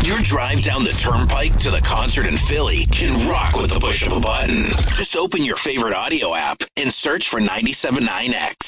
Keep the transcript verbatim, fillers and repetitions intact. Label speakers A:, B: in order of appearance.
A: Your drive down the turnpike to the concert in Philly can rock with the push of a button. Just open your favorite audio app and search for ninety-seven point nine X.